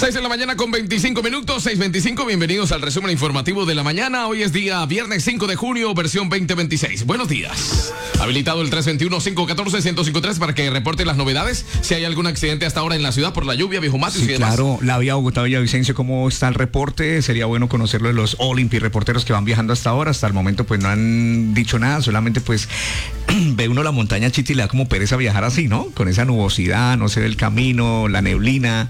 6 de la mañana con 25 minutos, 6:25. Bienvenidos al resumen informativo de la mañana. Hoy es día viernes 5 de junio, versión 2026. Buenos días. Habilitado el 321-514-1053 para que reporten las novedades. Si hay algún accidente hasta ahora en la ciudad por la lluvia, viejo Matius y demás. Claro, la vía Bogotá-Villavicencio, ¿cómo está el reporte? Sería bueno conocerlo de los Olympi reporteros que van viajando hasta ahora. Hasta el momento pues no han dicho nada, solamente pues ve uno la montaña Chita y le da como pereza viajar así, ¿no? Con esa nubosidad, no se ve el camino, la neblina,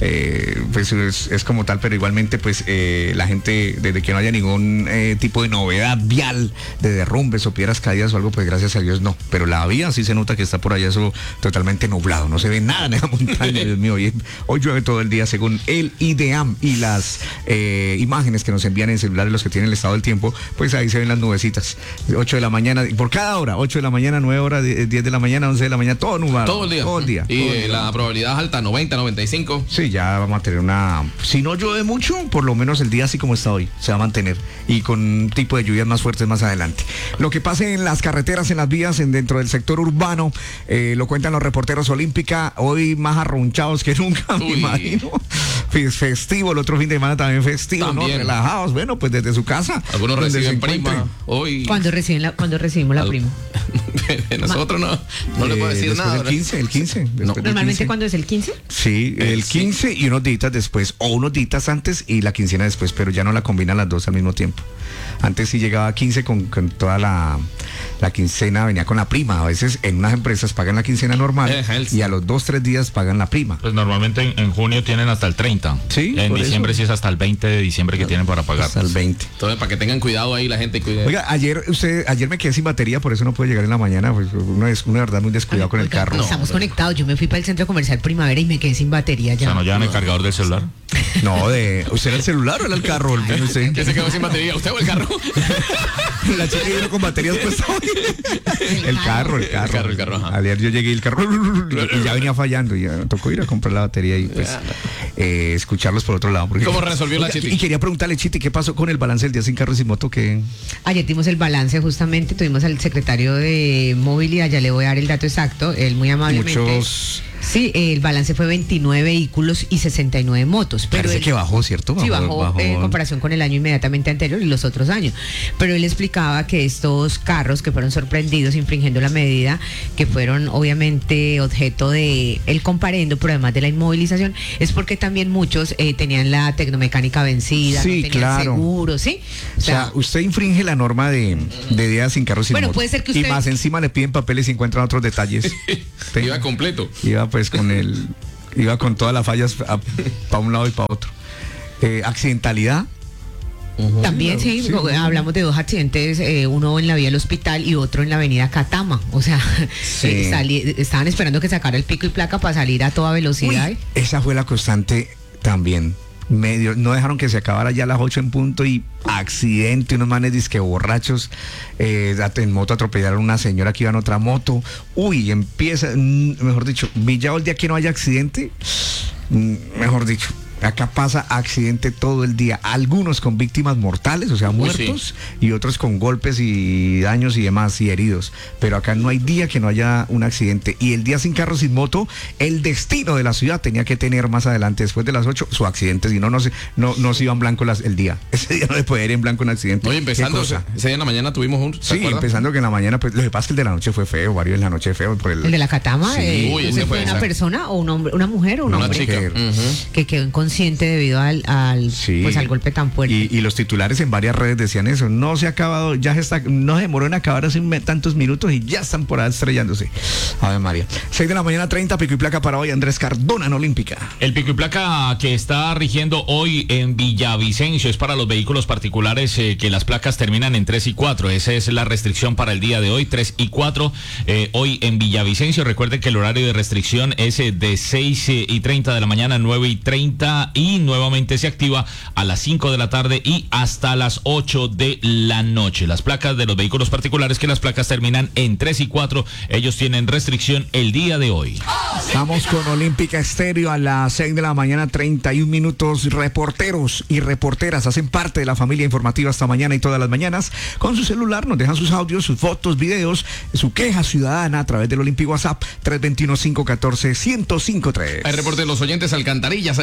pues es como tal, pero igualmente pues la gente, desde que no haya ningún tipo de novedad vial, de derrumbes o piedras caídas o algo, pues gracias a Dios no, pero la vía sí se nota que está por allá eso totalmente nublado, no se ve nada en esa montaña. Dios mío, hoy llueve todo el día según el IDEAM y las imágenes que nos envían en celulares los que tienen el estado del tiempo, pues ahí se ven las nubecitas, 8 de la mañana, por cada hora, 8 de la mañana, 9 horas, 10 de la mañana, 11 de la mañana, todo nublado. Todo el día. Todo el día. Y todo el día. la probabilidad es alta, 90, 95. Sí, ya vamos a tener si no llueve mucho, por lo menos el día así como está hoy, se va a mantener. Y con un tipo de lluvias más fuertes más adelante. Lo que pase en las carreteras, en las vías, dentro del sector urbano, lo cuentan los reporteros Olímpica, hoy más arrunchados que nunca, me imagino. Festivo, el otro fin de semana también festivo, también. ¿No? Relajados, bueno, pues desde su casa. Algunos reciben prima hoy. ¿Cuándo recibimos la prima? Nosotros no le puedo decir nada. El 15. No. ¿Normalmente cuándo es el 15? Sí, el 15 y unos días después, o unos días antes y la quincena después, pero ya no la combinan las dos al mismo tiempo. Antes sí llegaba 15 con toda la quincena, venía con la prima. A veces en unas empresas pagan la quincena normal y a los 2-3 días pagan la prima. Pues normalmente en junio tienen hasta el 30. Sí. En diciembre sí es hasta el 20 de diciembre que tienen para pagar. Hasta el 20. Entonces, para que tengan cuidado ahí la gente. Cuide. Oiga, ayer me quedé sin batería, por eso no pude llegar en la mañana. Pues uno es de verdad muy descuidado con el carro. No, estamos conectados. Yo me fui para el centro comercial Primavera y me quedé sin batería ya. O sea, ¿no llevan el cargador del celular? No, ¿usted era el celular o era el carro? ¿Qué se quedó sin batería? ¿Usted o el carro? La chica vino con baterías puestas hoy. El carro. Ajá. Ayer yo llegué y el carro y ya venía fallando y ya tocó ir a comprar la batería y pues escucharlos por otro lado. ¿Cómo resolvió la Chiti? Y quería preguntarle, Chiti, ¿qué pasó con el balance del día sin carro y sin moto? Ayer dimos el balance justamente, tuvimos al secretario de Movilidad, ya le voy a dar el dato exacto, él muy amablemente. Sí, el balance fue 29 vehículos y 69 motos. Pero parece que bajó, ¿cierto? Bajó en comparación con el año inmediatamente anterior y los otros años. Pero él explicaba que estos carros que fueron sorprendidos infringiendo la medida, que fueron obviamente objeto de el comparendo, pero además de la inmovilización, es porque también muchos tenían la tecnomecánica vencida, sí, no tenían seguro, ¿sí? O sea, usted infringe la norma de días sin carro sin moto. Puede ser que usted... Y más encima le piden papeles y encuentran otros detalles. Iba completo. Iba con todas las fallas para un lado y para otro. Accidentalidad. También sí, hablamos de 2 accidentes, uno en la vía del hospital y otro en la avenida Catama. O sea, estaban esperando que sacara el pico y placa para salir a toda velocidad. Uy, esa fue la constante también. No dejaron que se acabara ya las 8 en punto y accidente, unos manes disque borrachos en moto atropellaron a una señora que iba en otra moto. Uy, empieza, mejor dicho, Villado el día que no haya accidente, mejor dicho. Acá pasa accidente todo el día, algunos con víctimas mortales, o sea, muertos, y otros con golpes y daños y demás, y heridos. Pero acá no hay día que no haya un accidente. Y el día sin carro, sin moto, el destino de la ciudad tenía que tener más adelante, después de las 8, su accidente, si no, no se iba en blanco el día. Ese día no le puede ir en blanco un accidente. Oye, empezando, ese día en la mañana tuvimos un... Sí, empezando que en la mañana, pues lo que pasa es que el de la noche fue feo, varios de la noche feo. El de la Catama, sí. Ese fue una persona o un hombre, una mujer o un hombre. Chica. Que quedó inconsciente debido al golpe tan fuerte. Y los titulares en varias redes decían eso, no se ha acabado, no se demoró en acabar hace tantos minutos y ya están por ahí estrellándose. Ave María. 6 de la mañana, 30, pico y placa para hoy, Andrés Cardona en Olímpica. El pico y placa que está rigiendo hoy en Villavicencio es para los vehículos particulares que las placas terminan en 3 y 4. Esa es la restricción para el día de hoy, 3 y 4. Hoy en Villavicencio, recuerden que el horario de restricción es de 6:30 de la mañana a 9:30 y nuevamente se activa a las 5 de la tarde y hasta las 8 de la noche. Las placas de los vehículos particulares que las placas terminan en 3 y 4, ellos tienen restricción el día de hoy. Estamos con Olímpica Estéreo a las 6 de la mañana, 31 minutos. Reporteros y reporteras hacen parte de la familia informativa esta mañana y todas las mañanas. Con su celular nos dejan sus audios, sus fotos, videos, su queja ciudadana a través del Olímpico WhatsApp 321-514-1053. Hay reporte de los oyentes Alcantarillas a esta hora.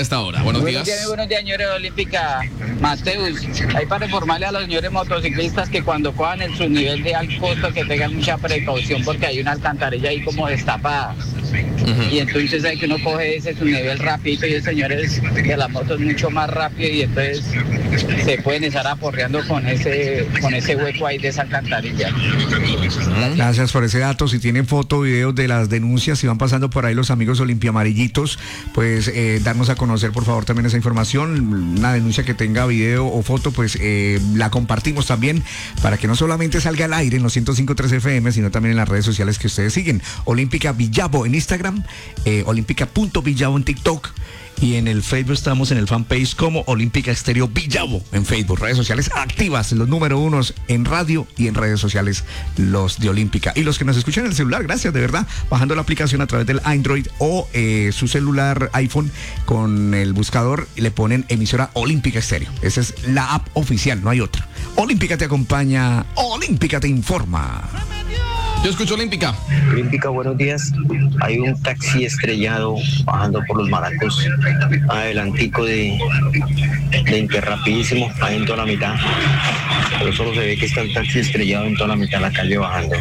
Buenos días. Buenos días, señores Olímpica. Mateus, hay para informarle a los señores motociclistas que cuando cojan el subnivel de al costo que tengan mucha precaución porque hay una alcantarilla ahí como destapada. Y entonces hay que uno coge ese subnivel rapidito y el señor es de la moto es mucho más rápido y entonces se pueden estar aporreando con ese hueco ahí de esa alcantarilla. Gracias por ese dato. Si tienen foto, videos de las denuncias, si van pasando por ahí los amigos olimpiamarillitos, pues darnos a conocer por favor también esa información. Una denuncia que tenga video o foto, pues la compartimos también para que no solamente salga al aire en los 105.3 FM, sino también en las redes sociales que ustedes siguen. Olímpica Villavo en Instagram, olímpica.villavo en TikTok. Y en el Facebook estamos en el fanpage como Olímpica Estéreo Villavo en Facebook. Redes sociales activas, los número unos en radio y en redes sociales, los de Olímpica. Y los que nos escuchan en el celular, gracias de verdad, bajando la aplicación a través del Android o su celular iPhone con el buscador, le ponen emisora Olímpica Estéreo. Esa es la app oficial, no hay otra. Olímpica te acompaña, Olímpica te informa. Yo escucho Olímpica. Olímpica, buenos días. Hay un taxi estrellado bajando por los Maracos, adelantico de Interrapidísimo, ahí en toda la mitad. Pero solo se ve que está el taxi estrellado en toda la mitad de la calle bajando.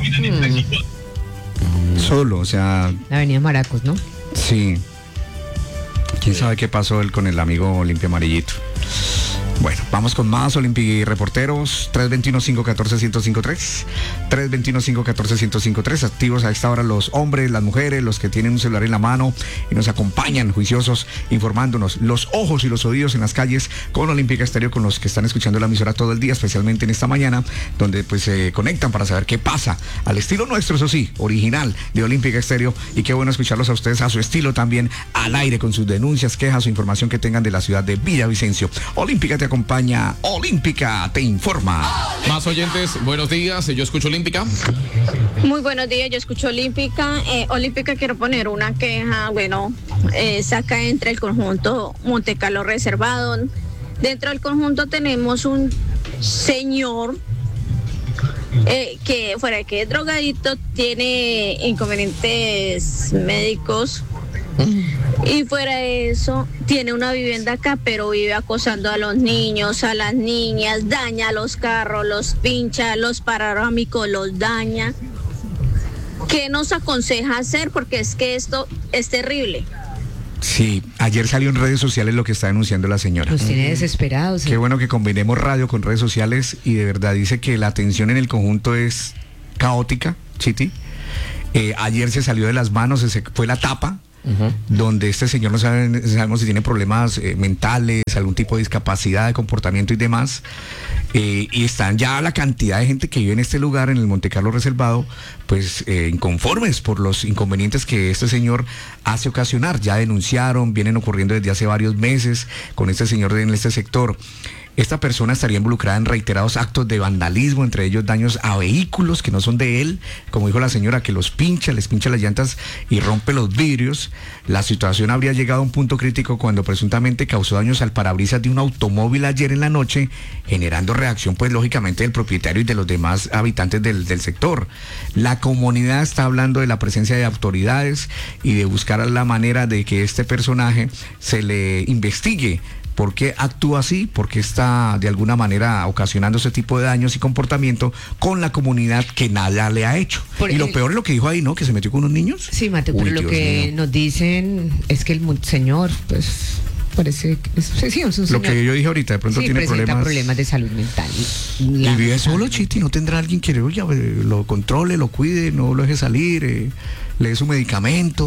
Solo, o sea... La avenida Maracos, ¿no? Sí. ¿Quién sabe qué pasó con el amigo Olimpia Amarillito? Bueno, vamos con más Olímpica reporteros. 321-514-1053. 321-514-1053. Activos a esta hora los hombres, las mujeres, los que tienen un celular en la mano y nos acompañan juiciosos, informándonos los ojos y los oídos en las calles con Olímpica Estéreo, con los que están escuchando la emisora todo el día, especialmente en esta mañana, donde pues se conectan para saber qué pasa. Al estilo nuestro, eso sí, original de Olímpica Estéreo. Y qué bueno escucharlos a ustedes a su estilo también, al aire, con sus denuncias, quejas o información que tengan de la ciudad de Villavicencio. Olímpica te acompaña, Olímpica te informa. Más oyentes, buenos días, yo escucho Olímpica. Muy buenos días, yo escucho Olímpica. Olímpica, quiero poner una queja, saca entre el conjunto Monte Carlo Reservado. Dentro del conjunto tenemos un señor que fuera de que es drogadito, tiene inconvenientes médicos. Y fuera de eso, tiene una vivienda acá, pero vive acosando a los niños, a las niñas, daña los carros, los pincha, los panorámicos los daña. ¿Qué nos aconseja hacer? Porque es que esto es terrible. Sí, ayer salió en redes sociales lo que está denunciando la señora. Nos tiene desesperados. Qué bueno que combinemos radio con redes sociales y de verdad dice que la atención en el conjunto es caótica, Chiti. Ayer se salió de las manos, se fue la tapa. Donde este señor no sabemos si tiene problemas mentales, algún tipo de discapacidad de comportamiento y demás, y están ya la cantidad de gente que vive en este lugar, en el Monte Carlo Reservado, pues inconformes por los inconvenientes que este señor hace ocasionar. Ya denunciaron, vienen ocurriendo desde hace varios meses con este señor en este sector. Esta persona estaría involucrada en reiterados actos de vandalismo, entre ellos daños a vehículos que no son de él, como dijo la señora, que los pincha, les pincha las llantas y rompe los vidrios. La situación habría llegado a un punto crítico cuando presuntamente causó daños al parabrisas de un automóvil ayer en la noche, generando reacción pues lógicamente del propietario y de los demás habitantes del sector. La comunidad está hablando de la presencia de autoridades y de buscar la manera de que este personaje se le investigue. ¿Por qué actúa así? ¿Por qué está de alguna manera ocasionando ese tipo de daños y comportamiento con la comunidad que nada le ha hecho? Y lo peor es lo que dijo ahí, ¿no? Que se metió con unos niños. Sí, Mateo, pero lo que nos dicen es que el señor, pues, parece que es un señor. Lo que yo dije ahorita, de pronto tiene problemas de salud mental. Y vive solo, Chiti, no tendrá alguien que lo controle, lo cuide, no lo deje salir, le dé su medicamento.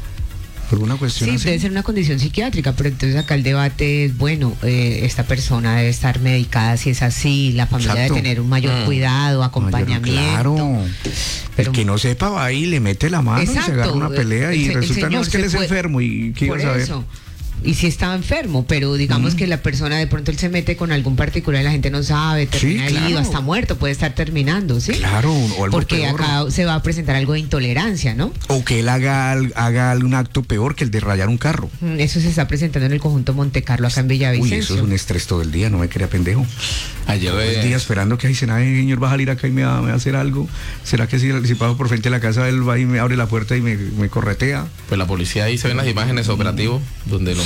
Por una cuestión así. Debe ser una condición psiquiátrica, pero entonces acá el debate es, bueno, esta persona debe estar medicada si es así, la familia debe tener un mayor cuidado, acompañamiento. Claro, pero el que no sepa va ahí, le mete la mano y se agarra una pelea y resulta no es que él es enfermo y ¿qué iba a saber? Y si estaba enfermo, pero digamos que la persona de pronto él se mete con algún particular y la gente no sabe, termina herido, hasta muerto, puede estar terminando, ¿sí? Claro, o algo porque peor. Acá se va a presentar algo de intolerancia, ¿no? O que él haga un acto peor que el de rayar un carro. Eso se está presentando en el conjunto Monte Carlo acá en Villavicencio. Uy, eso es un estrés todo el día, no me crea pendejo. Ayer el día esperando que dicen, ay, señor, va a salir acá y me va a hacer algo. ¿Será que si paso por frente a la casa él va y me abre la puerta y me corretea? Pues la policía ahí se ven las imágenes operativos donde los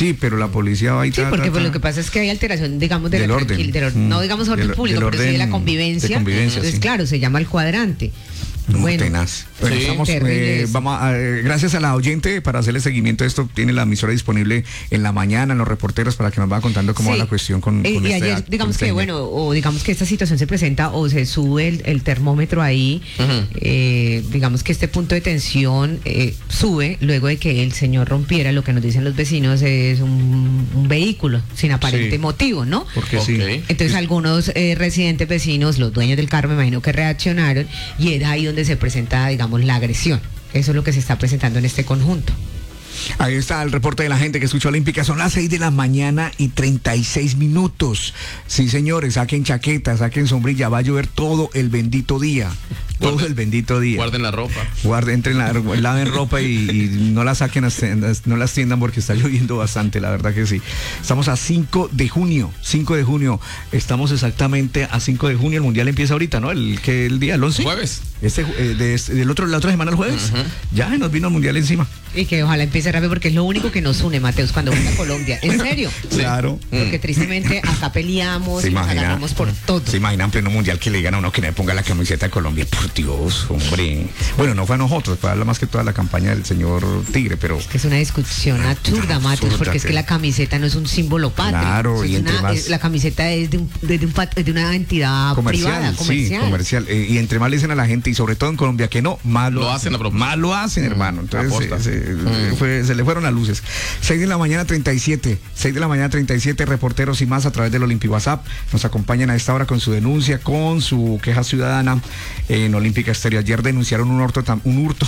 Sí, pero la policía va y Sí, porque pues, lo que pasa es que hay alteración, digamos, de del la orden. no digamos orden público, del pero sí de la orden convivencia. de convivencia, Entonces, sí. claro, se llama el cuadrante. Bueno, tenaz. Bueno, Sí, estamos, terrible eso. vamos gracias a la oyente para hacerle seguimiento a esto. Tiene la emisora disponible en la mañana, en los reporteros, para que nos vaya contando cómo sí. va la cuestión con Y este ayer, acto, digamos que, señor. bueno, o digamos que esta situación se presenta o se sube el termómetro ahí, digamos que este punto de tensión sube luego de que el señor rompiera, lo que nos dicen los vecinos, es un vehículo sin aparente Sí. motivo, ¿no? Porque Ok. sí. Entonces algunos residentes vecinos, los dueños del carro, me imagino que reaccionaron y es ahí donde se presenta, digamos, la agresión. Eso es lo que se está presentando en este conjunto. Ahí está el reporte de la gente que escucha Olímpica. Son las 6 de la mañana y 36 minutos. Sí, señores, saquen chaqueta, saquen sombrilla. Va a llover todo el bendito día. Todo Guarden- el bendito día. Guarden la ropa. Entren, laven ropa y no la saquen, no las tiendan porque está lloviendo bastante, la verdad que sí. Estamos a 5 de junio. Estamos exactamente a 5 de junio. El mundial empieza ahorita, ¿no? El día, el 11. Jueves. La otra semana, el jueves. Ya nos vino el mundial encima. Y que ojalá empiece rápido porque es lo único que nos une, Mateus, cuando vamos a Colombia. En serio. Claro. Porque tristemente acá peleamos y nos agarramos por todo. ¿Se imagina en pleno mundial que le digan a uno que no le ponga la camiseta de Colombia? Por Dios, hombre. Bueno, no fue a nosotros, fue más que toda la campaña del señor Tigre, pero... Es una discusión absurda, Mateus, absurda, porque es que la camiseta no es un símbolo patrio. Claro, y entre más- la camiseta es de una entidad privada, comercial. Sí, comercial. Y entre más le dicen a la gente, y sobre todo en Colombia, que no, más Lo hacen a propósito. Más lo hacen, hermano. Entonces Aposta. se le fueron las luces. 6 de la mañana 37, 6 de la mañana 37, reporteros y más a través del Olympic WhatsApp. Nos acompañan a esta hora con su denuncia, con su queja ciudadana en Olímpica Estéreo. Ayer denunciaron un hurto. Un orto.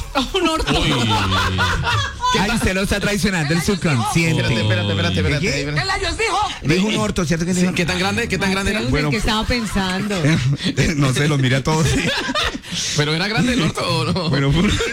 Ay, usted lo está traicionando el subconsciente. Espérate. Dijo un orto, ¿cierto que Sí, dijo? ¿Qué tan grande era? Bueno, ¿Qué estaba pensando? no sé, los mira a todos. ¿Pero era grande el orto o no? Bueno,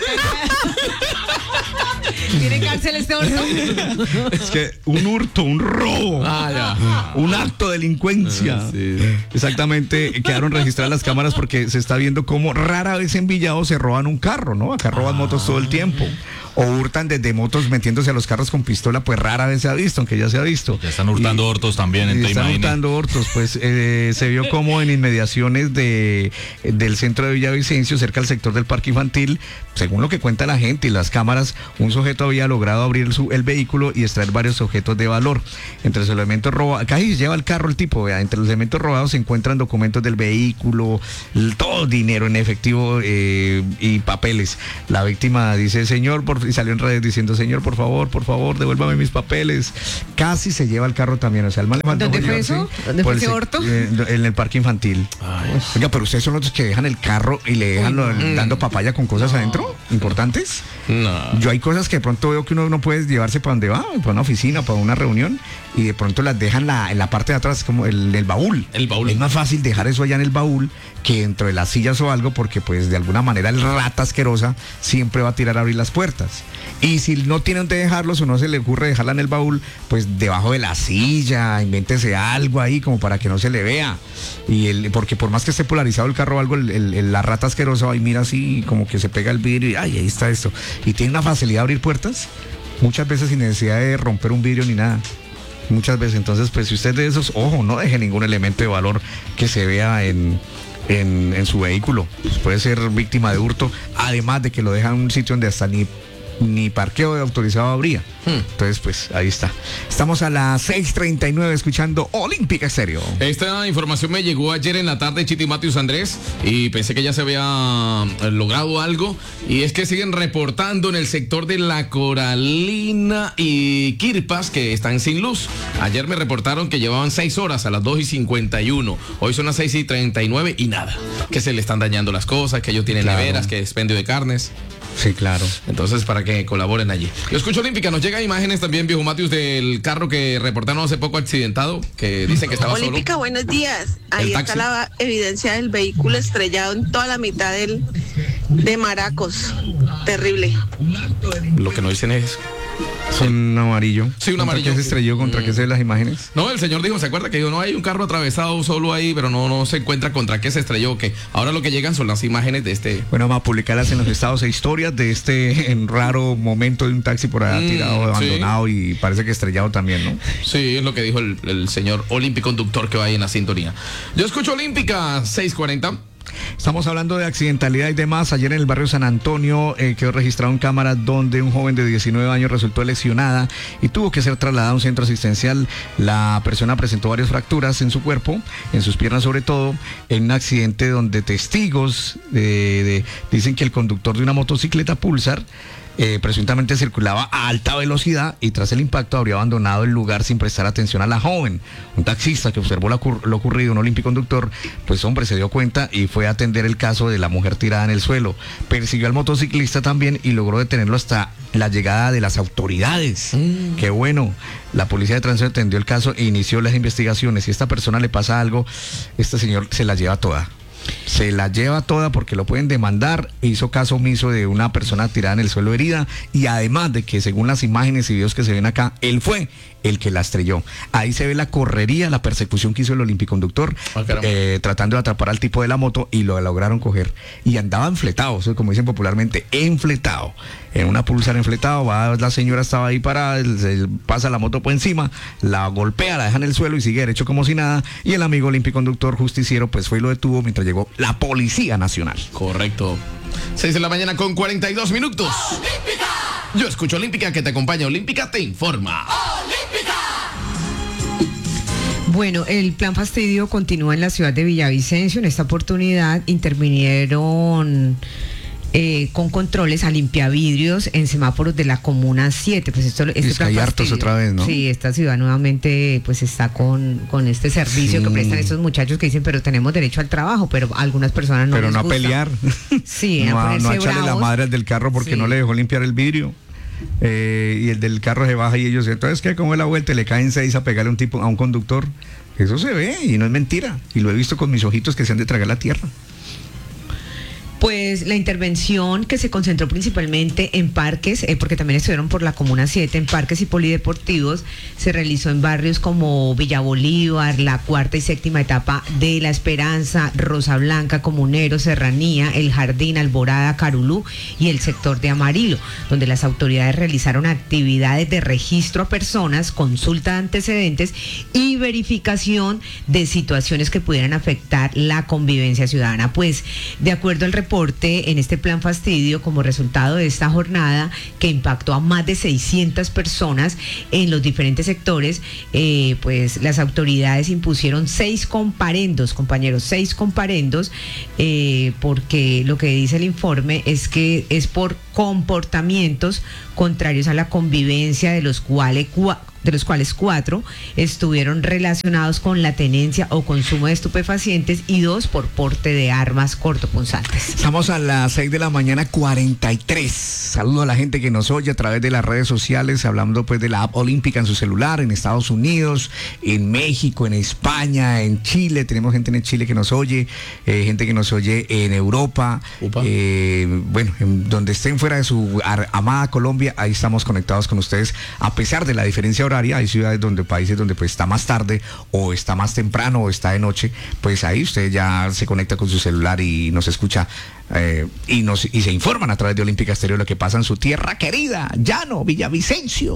¿Tiene cárcel este orto? es que un hurto, un robo. Un acto de delincuencia. Sí. Exactamente, quedaron registradas las cámaras porque se está viendo cómo rara vez en Villado se roban un carro, ¿no? Acá roban motos todo el tiempo. O hurtan desde motos metiéndose a los carros con pistola, pues rara vez se ha visto, aunque ya se ha visto. Ya están hurtando hortos también, Y entonces están imagine. hurtando hortos, pues se vio como en inmediaciones del centro de Villavicencio, cerca del sector del parque infantil, según lo que cuenta la gente y las cámaras, un sujeto había logrado abrir el vehículo y extraer varios objetos de valor. Entre los elementos robados, casi se lleva el carro el tipo, vea, entre los elementos robados se encuentran documentos del vehículo, todo dinero en efectivo y papeles. La víctima dice, señor, y salió en redes diciendo, señor, por favor, devuélvame mis papeles. Casi se lleva el carro también, o sea, el mal le faltó ¿Dónde fue llevarse eso? ¿Dónde por fue ese el orto? en el parque infantil. Oiga, pero ustedes son los que dejan el carro y le dejan dando papaya con cosas adentro, importantes. No. Yo hay cosas que de pronto veo que uno no puede llevarse para donde va, para una oficina, para una reunión, y de pronto las dejan en la parte de atrás, como el baúl. El baúl. Es más fácil dejar eso allá en el baúl que dentro de las sillas o algo, porque pues de alguna manera el rata asquerosa siempre va a tirar a abrir las puertas. Y si no tiene donde dejarlos o no se le ocurre dejarla en el baúl, pues debajo de la silla, invéntese algo ahí como para que no se le vea. Porque por más que esté polarizado el carro o algo, la rata asquerosa ahí mira así como que se pega el vidrio y ay, ahí está esto. Y tiene una facilidad de abrir puertas, muchas veces sin necesidad de romper un vidrio ni nada. Muchas veces, entonces pues si usted de esos, ojo, no deje ningún elemento de valor que se vea en su vehículo. Pues puede ser víctima de hurto, además de que lo dejan en un sitio donde hasta ni parqueo autorizado habría. Entonces, pues, ahí está. Estamos a las 6:39 escuchando Olímpica Estéreo. Esta información me llegó ayer en la tarde, Chiti Matius Andrés, y pensé que ya se había logrado algo, y es que siguen reportando en el sector de La Coralina y Quirpas que están sin luz. Ayer me reportaron que llevaban 6 horas a las 2:51. Hoy son las 6:39 y nada. Que se le están dañando las cosas, que ellos tienen Claro. neveras, que expendio de carnes. Sí, claro. Entonces, para que colaboren allí. Yo escucho Olímpica, nos llegan imágenes también, viejo Matius, del carro que reportaron hace poco accidentado, que dicen que estaba Olímpica, solo. buenos días. Ahí El está taxi. la evidencia del vehículo estrellado en toda la mitad de Maracos. Terrible. Lo que nos dicen es Un amarillo. Sí, un ¿Contra amarillo. qué se estrelló? ¿Contra qué se ven las imágenes? No, el señor dijo, ¿se acuerda que dijo, no hay un carro atravesado solo ahí, pero no se encuentra contra qué se estrelló? Que ahora lo que llegan son las imágenes de este. Bueno, vamos a publicarlas en los estados e historias de este raro momento de un taxi por allá tirado, abandonado y parece que estrellado también, ¿no? Sí, es lo que dijo el señor Olympic conductor que va ahí en la sintonía. Yo escucho Olímpica 640. Estamos hablando de accidentalidad y demás. Ayer en el barrio San Antonio quedó registrado en cámara donde un joven de 19 años resultó lesionada y tuvo que ser trasladada a un centro asistencial. La persona presentó varias fracturas en su cuerpo, en sus piernas sobre todo, en un accidente donde testigos dicen que el conductor de una motocicleta Pulsar presuntamente circulaba a alta velocidad y tras el impacto habría abandonado el lugar sin prestar atención a la joven. Un taxista que observó lo ocurrido, un olímpico conductor, pues hombre, se dio cuenta y fue a atender el caso de la mujer tirada en el suelo. Persiguió al motociclista también y logró detenerlo hasta la llegada de las autoridades. Qué bueno. La policía de tránsito atendió el caso e inició las investigaciones. Si a esta persona le pasa algo, este señor se la lleva toda. Se la lleva toda porque lo pueden demandar. Hizo caso omiso de una persona tirada en el suelo herida y además de que según las imágenes y videos que se ven acá, él fue el que la estrelló. Ahí se ve la correría, la persecución que hizo el olímpico-conductor tratando de atrapar al tipo de la moto y lo lograron coger. Y andaba enfletado, eso es como dicen popularmente, enfletado. En una Pulsar enfletado, la señora estaba ahí parada, pasa la moto por encima, la golpea, la deja en el suelo y sigue derecho como si nada. Y el amigo olímpico-conductor justiciero pues fue y lo detuvo mientras llegó la Policía Nacional. Correcto. 6 de la mañana con 42 minutos. ¡Olímpica! Yo escucho Olímpica que te acompaña. Olímpica te informa. ¡Olímpica! Bueno, el plan fastidio continúa en la ciudad de Villavicencio. En esta oportunidad intervinieron con controles a limpiavidrios en semáforos de la Comuna 7. Pues esto, este plan hay hartos otra vez, ¿no? Sí, esta ciudad nuevamente pues está con este servicio que prestan estos muchachos que dicen, pero tenemos derecho al trabajo, pero algunas personas no pero les no gusta. A pelear. Sí, no a echarle bravos. la madre al del carro porque no le dejó limpiar el vidrio. Y el del carro se baja y ellos, entonces que como es la vuelta, le caen 6 a pegarle a un conductor. Eso se ve y no es mentira. Y lo he visto con mis ojitos que se han de tragar la tierra. Pues la intervención que se concentró principalmente en parques, porque también estuvieron por la Comuna 7, en parques y polideportivos, se realizó en barrios como Villa Bolívar, la cuarta y séptima etapa de La Esperanza, Rosa Blanca, Comunero, Serranía, El Jardín, Alborada, Carulú y el sector de Amarillo, donde las autoridades realizaron actividades de registro a personas, consulta de antecedentes y verificación de situaciones que pudieran afectar la convivencia ciudadana. Pues, de acuerdo al reporte en este plan fastidio, como resultado de esta jornada que impactó a más de 600 personas en los diferentes sectores, pues las autoridades impusieron 6 comparendos, compañeros, 6 comparendos, porque lo que dice el informe es que es por comportamientos contrarios a la convivencia, de los cuales 4 estuvieron relacionados con la tenencia o consumo de estupefacientes y 2 por porte de armas cortopunzantes. Estamos a las 6 de la mañana 43. Saludo a la gente que nos oye a través de las redes sociales, hablando pues de la app Olímpica en su celular, en Estados Unidos, en México, en España, en Chile. Tenemos gente en Chile que nos oye, gente que nos oye en Europa. Bueno, en donde estén fuera de su amada Colombia, ahí estamos conectados con ustedes, a pesar de la diferencia horaria. Hay ciudades países donde pues está más tarde o está más temprano o está de noche, pues ahí usted ya se conecta con su celular y nos escucha y se informan a través de Olímpica Estéreo lo que pasa en su tierra querida, Llano, Villavicencio.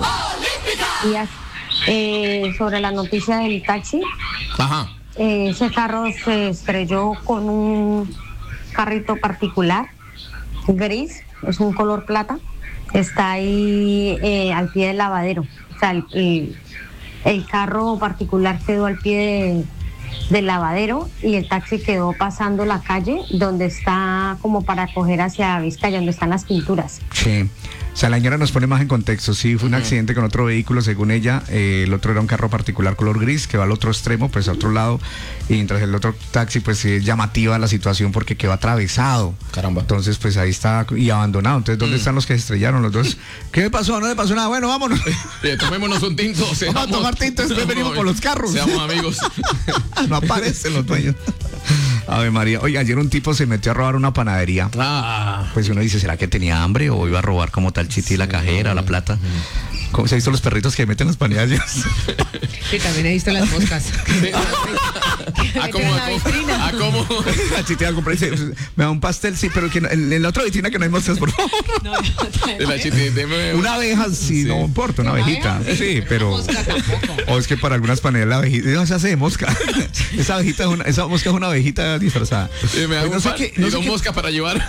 Sobre la noticia del taxi. Ajá. Ese carro se estrelló con un carrito particular gris, es un color plata, está ahí al pie del lavadero. O sea, el carro particular quedó al pie del lavadero y el taxi quedó pasando la calle donde está como para coger hacia Vizcaya, donde están las pinturas. Sí. O sea, la señora nos pone más en contexto. Sí, fue un accidente con otro vehículo, según ella. El otro era un carro particular color gris que va al otro extremo, pues a otro lado. Y mientras el otro taxi, pues sí, es llamativa la situación porque quedó atravesado. Caramba. Entonces, pues ahí está y abandonado. Entonces, ¿dónde están los que se estrellaron los dos? ¿Qué le pasó? No le pasó nada. Bueno, vámonos. Tomémonos un tinto. Vamos a tomar tinto, después venimos por los carros. Seamos amigos. No aparecen los dueños. Ave María. Oye, ayer un tipo se metió a robar una panadería. Pues uno dice, ¿será que tenía hambre o iba a robar como tal Chiti la cajera, la plata? ¿Cómo se ha visto los perritos que meten las panillas? Sí, también he visto las moscas. ¿A cómo? Si te va a comprar, dice, me da un pastel, sí, pero que en la otra vitrina que no hay moscas, por favor. Una abeja, sí, no importa, una abejita. Sí, pero. O es que para algunas panelas la abejita no se hace de mosca. Esa mosca es una abejita disfrazada. Me da dos moscas para llevar.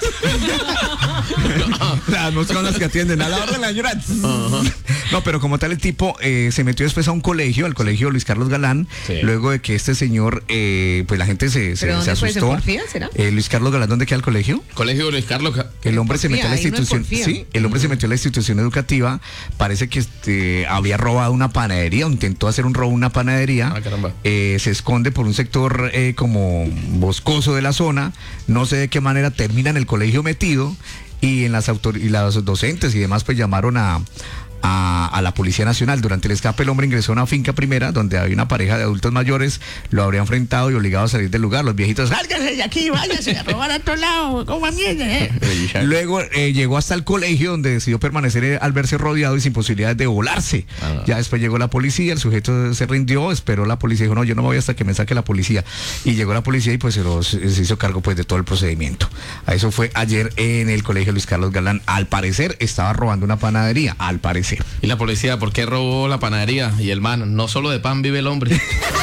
Las moscas son las que atienden a la hora de la señora. No, pero como tal el tipo se metió después a un colegio, al colegio Luis Carlos Galán, luego de que este señor, pues la gente se asustó. Porfía, ¿será? Luis Carlos Galán, ¿dónde queda el colegio? Colegio Luis Carlos. El hombre se metió a la institución. Sí, el hombre se metió a la institución educativa. Parece que había robado una panadería, intentó hacer un robo en una panadería. Caramba. Se esconde por un sector como boscoso de la zona. No sé de qué manera termina en el colegio metido. Y las docentes y demás pues llamaron a la Policía Nacional. Durante el escape el hombre ingresó a una finca primera donde había una pareja de adultos mayores, lo habría enfrentado y obligado a salir del lugar. Los viejitos, sálganse de aquí, váyanse a robar a otro lado, como mierda. Luego llegó hasta el colegio donde decidió permanecer al verse rodeado y sin posibilidades de volarse. Ya después llegó la policía, el sujeto se rindió, esperó la policía, dijo no, yo no me voy hasta que me saque la policía. Y llegó la policía y pues se hizo cargo pues de todo el procedimiento. Eso fue ayer en el colegio Luis Carlos Galán. Al parecer estaba robando una panadería, al parecer. ¿Y la policía por qué robó la panadería? Y el man, no solo de pan vive el hombre.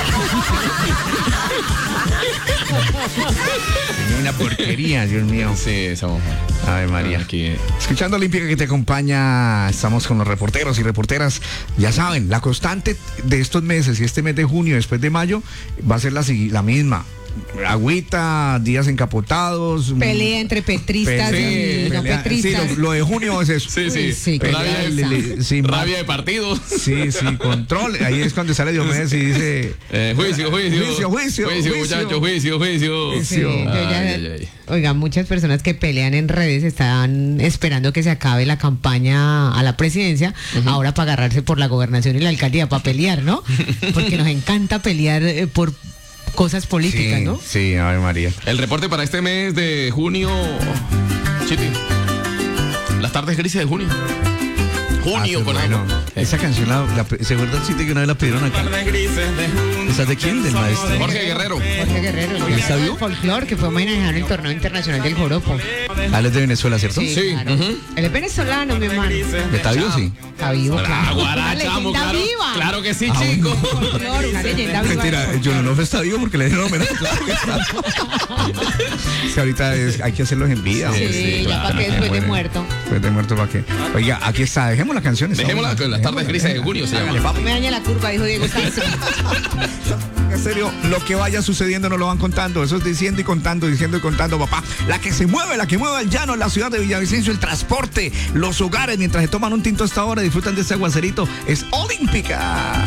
Una porquería, Dios mío. Sí, estamos. Ave María. Aquí. Escuchando Olímpica que te acompaña, estamos con los reporteros y reporteras. Ya saben, la constante de estos meses y este mes de junio, después de mayo, va a ser la misma. Agüita, días encapotados, pelea entre petristas y no petristas. Sí, lo de junio es eso. Sí. Rabia de partidos. Sí, control. Ahí es cuando sale Diomedes y dice juicio, muchachos, juicio. Sí, oiga, muchas personas que pelean en redes están esperando que se acabe la campaña a la presidencia, ahora para agarrarse por la gobernación y la alcaldía, para pelear, ¿no? Porque nos encanta pelear por cosas políticas, ¿no? Sí, Ave María. El reporte para este mes de junio, Chiti. Las tardes grises de junio. Junio con bueno. Esa canción, ¿se acuerdan que una vez la pidieron acá? ¿Esa de quién? Del maestro Jorge Guerrero. ¿El está vivo? Folclor, que fue homenajeado en el torneo internacional del joropo. Él es de Venezuela, ¿cierto? Sí. Claro. Él es venezolano, mi hermano. ¿Está vivo? Sí. Está vivo, claro. Claro que sí, chico. Folclor, una leyenda viva. Mentira, John está vivo porque le dieron homenaje. Claro que está. Si ahorita hay que hacerlos en vida. Sí, ya para que después de muerto. Después de muerto, ¿para qué? Oiga, aquí está, dejemos la canción. Dejémosla con las tardes grises de junio, se llama. Me daña la curva, dijo Diego Castro. En serio, lo que vaya sucediendo nos lo van contando. Eso es diciendo y contando, papá. La que mueve el llano en la ciudad de Villavicencio, el transporte, los hogares, mientras se toman un tinto hasta ahora, disfrutan de ese aguacerito, es Olímpica.